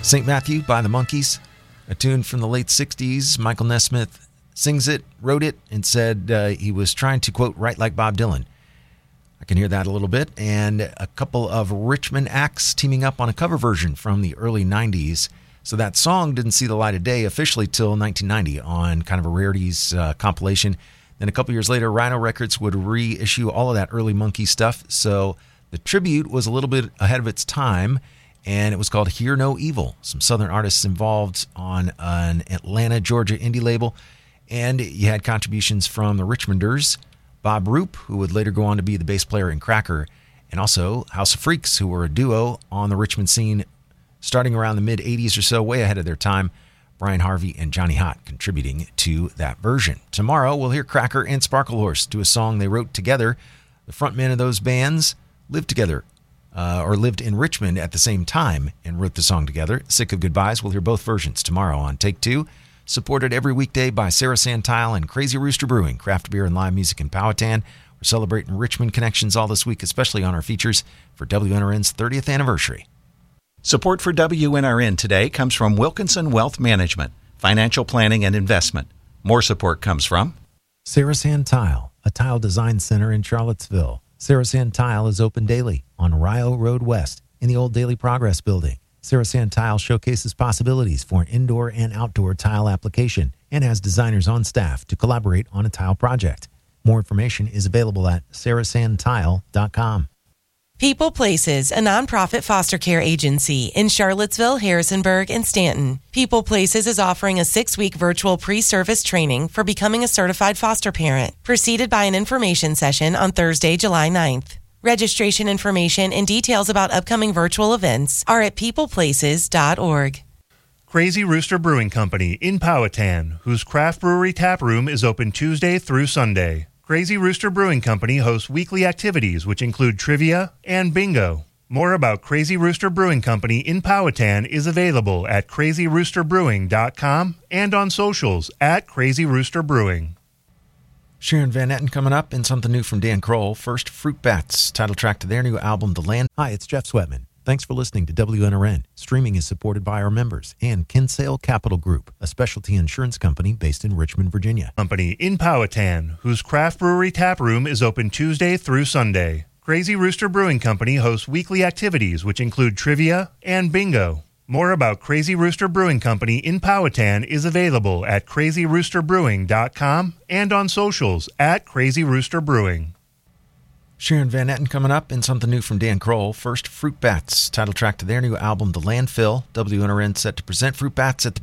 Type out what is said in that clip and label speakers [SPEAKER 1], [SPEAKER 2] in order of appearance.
[SPEAKER 1] St. Matthew by the Monkees, a tune from the late 60s. Michael Nesmith sings it, wrote it, and said he was trying to, quote, write like Bob Dylan. I can hear that a little bit. And a couple of Richmond acts teaming up on a cover version from the early 90s. So that song didn't see the light of day officially till 1990 on kind of a rarities compilation. Then a couple years later, Rhino Records would reissue all of that early Monkey stuff. So the tribute was a little bit ahead of its time, and it was called Hear No Evil. Some Southern artists involved on an Atlanta, Georgia indie label. And you had contributions from the Richmonders, Bob Roop, who would later go on to be the bass player in Cracker, and also House of Freaks, who were a duo on the Richmond scene starting around the mid-'80s or so, way ahead of their time. Brian Harvey and Johnny Hott contributing to that version. Tomorrow, we'll hear Cracker and Sparklehorse do a song they wrote together. The frontmen of those bands lived together, or lived in Richmond at the same time and wrote the song together. Sick of Goodbyes, we'll hear both versions tomorrow on Take Two. Supported every weekday by Sarah Santile and Crazy Rooster Brewing, craft beer and live music in Powhatan. We're celebrating Richmond connections all this week, especially on our features for WNRN's 30th anniversary.
[SPEAKER 2] Support for WNRN today comes from Wilkinson Wealth Management, financial planning and investment. More support comes from
[SPEAKER 1] Sarah Santile, a tile design center in Charlottesville. Sarah Santile is open daily on Rio Road West in the old Daily Progress building. Sarah Santile showcases possibilities for an indoor and outdoor tile application and has designers on staff to collaborate on a tile project. More information is available at sarahsantile.com.
[SPEAKER 3] People Places, a nonprofit foster care agency in Charlottesville, Harrisonburg, and Stanton. People Places is offering a 6-week virtual pre-service training for becoming a certified foster parent, preceded by an information session on Thursday, July 9th. Registration information and details about upcoming virtual events are at peopleplaces.org.
[SPEAKER 4] Crazy Rooster Brewing Company in Powhatan, whose craft brewery tap room is open Tuesday through Sunday. Crazy Rooster Brewing Company hosts weekly activities which include trivia and bingo. More about Crazy Rooster Brewing Company in Powhatan is available at crazyroosterbrewing.com and on socials at Crazy Rooster Brewing.
[SPEAKER 1] Sharon Van Etten coming up, and something new from Dan Kroll. First, Fruit Bats, title track to their new album, The Land. Hi, it's Jeff Sweatman. Thanks for listening to WNRN. Streaming is supported by our members and Kinsale Capital Group, a specialty insurance company based in Richmond, Virginia.
[SPEAKER 4] Company in Powhatan, whose craft brewery tap room is open Tuesday through Sunday. Crazy Rooster Brewing Company hosts weekly activities which include trivia and bingo. More about Crazy Rooster Brewing Company in Powhatan is available at crazyroosterbrewing.com and on socials at Crazy Rooster Brewing.
[SPEAKER 1] Sharon Van Etten coming up, and something new from Dan Kroll. First, Fruit Bats, title track to their new album, The Landfill. WNRN set to present Fruit Bats at the